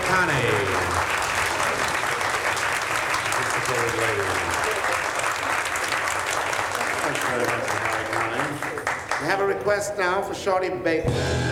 Connie. This is old lady. Thank you very much, Mary Connie. We have a request now for Shorty Baker.